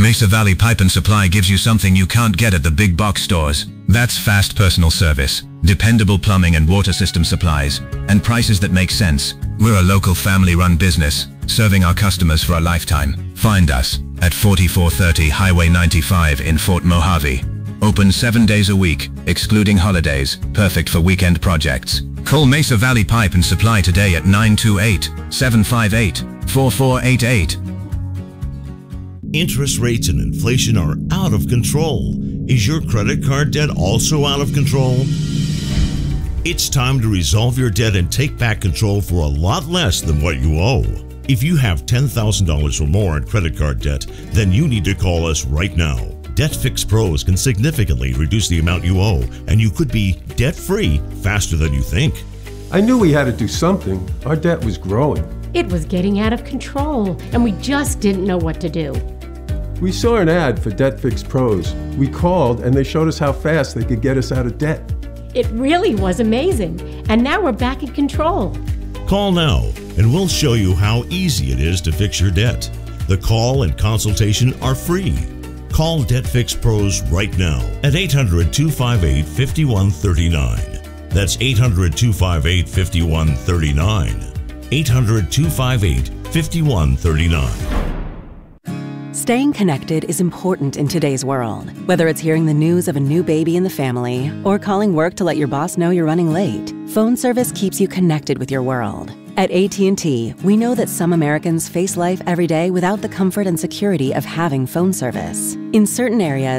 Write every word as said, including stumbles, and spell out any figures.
Mesa Valley Pipe and Supply gives you something you can't get at the big box stores. That's fast personal service, dependable plumbing and water system supplies, and prices that make sense. We're a local family-run business, serving our customers for a lifetime. Find us at forty-four thirty Highway ninety-five in Fort Mojave. Open seven days a week, excluding holidays, perfect for weekend projects. Call Mesa Valley Pipe and Supply today at nine two eight, seven five eight, four four eight eight. Interest rates and inflation are out of control. Is your credit card debt also out of control? It's time to resolve your debt and take back control for a lot less than what you owe. If you have ten thousand dollars or more in credit card debt, then you need to call us right now. Debt Fix Pros can significantly reduce the amount you owe, and you could be debt-free faster than you think. I knew we had to do something. Our debt was growing. It was getting out of control, and we just didn't know what to do. We saw an ad for Debt Fix Pros. We called, and they showed us how fast they could get us out of debt. It really was amazing, and now we're back in control. Call now, and we'll show you how easy it is to fix your debt. The call and consultation are free. Call Debt Fix Pros right now at eight hundred, two five eight, five one three nine. That's eight hundred, two five eight, five one three nine. eight hundred, two five eight, five one three nine. Staying connected is important in today's world. Whether it's hearing the news of a new baby in the family or calling work to let your boss know you're running late, phone service keeps you connected with your world. At A T and T, we know that some Americans face life every day without the comfort and security of having phone service. In certain areas,